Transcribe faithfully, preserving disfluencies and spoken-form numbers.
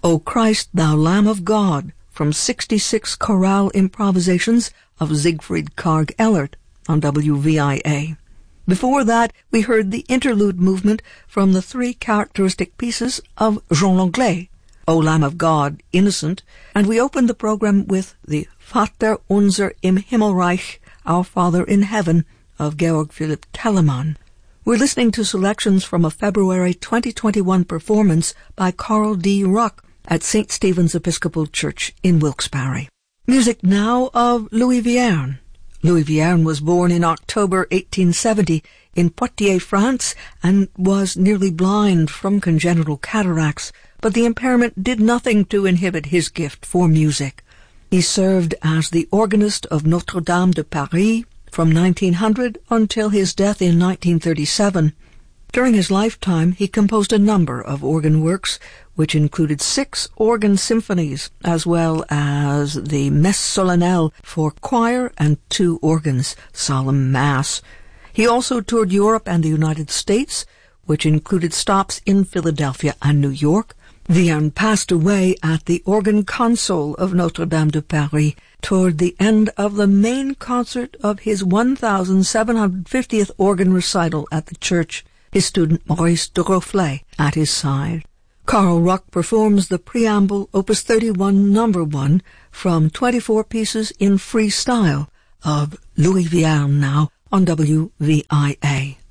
O Christ, Thou Lamb of God, from sixty-six chorale improvisations of Siegfried Karg-Ellert on W V I A. Before that, we heard the interlude movement from the three characteristic pieces of Jean Langlais, O Lamb of God, Innocent, and we opened the program with the Vater unser im Himmelreich, Our Father in Heaven, of Georg Philipp Telemann. We're listening to selections from a February twenty twenty-one performance by Carl D. Ruck at Saint Stephen's Episcopal Church in Wilkes-Barre. Music now of Louis Vierne. Louis Vierne was born in October eighteen seventy in Poitiers, France, and was nearly blind from congenital cataracts, but the impairment did nothing to inhibit his gift for music. He served as the organist of Notre-Dame de Paris from nineteen hundred until his death in nineteen thirty-seven. During his lifetime, he composed a number of organ works, which included six organ symphonies, as well as the Messe Solennelle for choir and two organs, Solemn Mass. He also toured Europe and the United States, which included stops in Philadelphia and New York. Vierne passed away at the organ console of Notre-Dame de Paris toward the end of the main concert of his one thousand seven hundred fiftieth organ recital at the church, his student Maurice de Rofflet at his side. Carl Ruck performs the preamble, Opus thirty-one, number one, from twenty-four pieces in free style of Louis Vierne now on W V I A.